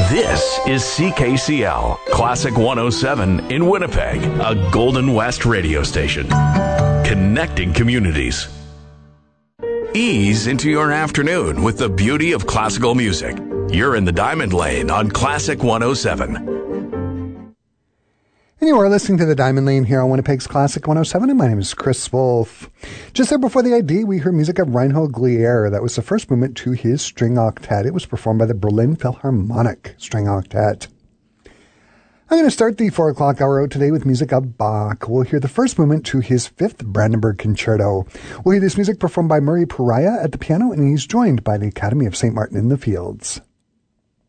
This is CKCL, Classic 107 in Winnipeg, a Golden West radio station. Connecting communities. Ease into your afternoon with the beauty of classical music. You're in the Diamond Lane on Classic 107. And you are listening to the Diamond Lane here on Winnipeg's Classic 107, and my name is Chris Wolf. Just there before the ID, we heard music of Reinhold Glier. That was the first movement to his string octet. It was performed by the Berlin Philharmonic String Octet. I'm going to start the 4 o'clock hour out today with music of Bach. We'll hear the first movement to his fifth Brandenburg Concerto. We'll hear this music performed by Murray Pariah at the piano, and he's joined by the Academy of St. Martin in the Fields.